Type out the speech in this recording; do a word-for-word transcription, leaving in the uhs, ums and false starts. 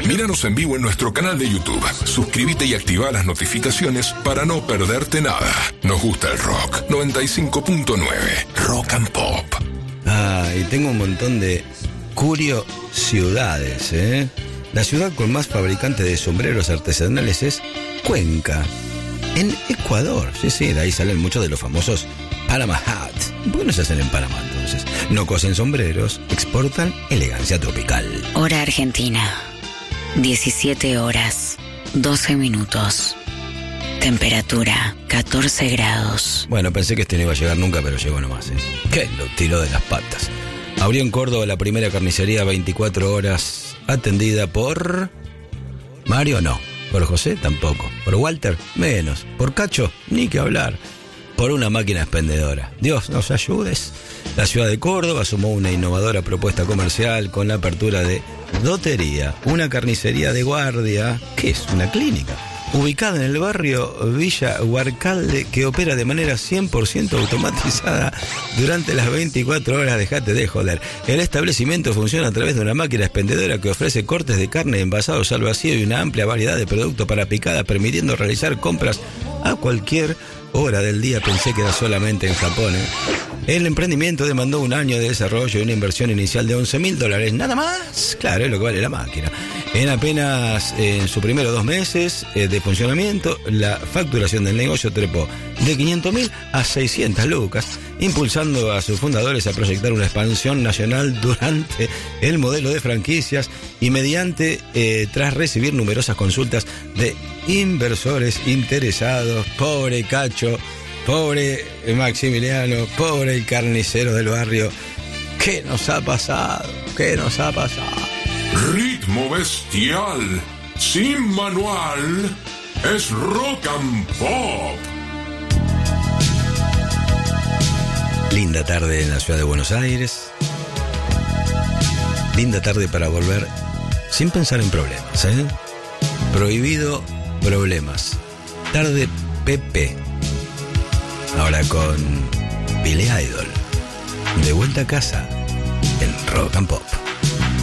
Míranos en vivo en nuestro canal de YouTube. Suscríbete y activa las notificaciones para no perderte nada. Nos gusta el rock. noventa y cinco punto nueve Rock and Pop. Ah, y tengo un montón de curiosidades, ¿eh? La ciudad con más fabricantes de sombreros artesanales es Cuenca, en Ecuador. Sí, sí, de ahí salen muchos de los famosos Panama Hats. ¿Por qué no se hacen en Panamá entonces? No cosen sombreros, exportan elegancia tropical. Hora Argentina, diecisiete horas, doce minutos. Temperatura, catorce grados. Bueno, pensé que este no iba a llegar nunca, pero llegó nomás, ¿eh? Que lo tiró de las patas. Abrió en Córdoba la primera carnicería veinticuatro horas, atendida por... Mario, no. Por José, tampoco. Por Walter, menos. Por Cacho, ni que hablar. Por una máquina expendedora. Dios nos ayudes. La ciudad de Córdoba sumó una innovadora propuesta comercial con la apertura de Dotería, una carnicería de guardia, que es una clínica, ubicada en el barrio Villa Huarcalde, que opera de manera cien por ciento automatizada durante las veinticuatro horas. Dejate de joder. El establecimiento funciona a través de una máquina expendedora que ofrece cortes de carne, envasados al vacío y una amplia variedad de productos para picada, permitiendo realizar compras a cualquier hora del día. Pensé que era solamente en Japón, ¿eh? El emprendimiento demandó un año de desarrollo y una inversión inicial de once mil dólares. Nada más, claro, es lo que vale la máquina. En apenas en sus primeros dos meses eh, de funcionamiento, la facturación del negocio trepó de quinientos mil a seiscientas lucas, impulsando a sus fundadores a proyectar una expansión nacional durante el modelo de franquicias y mediante, eh, tras recibir numerosas consultas de inversores interesados. Pobre Cacho, pobre Maximiliano, pobre el carnicero del barrio. ¿Qué nos ha pasado? ¿Qué nos ha pasado? Ritmo bestial, sin manual, es Rock and Pop. Linda tarde en la ciudad de Buenos Aires. Linda tarde para volver sin pensar en problemas, ¿eh? Prohibido problemas. Tarde Pepe. Ahora con Billy Idol. De vuelta a casa en Rock and Pop.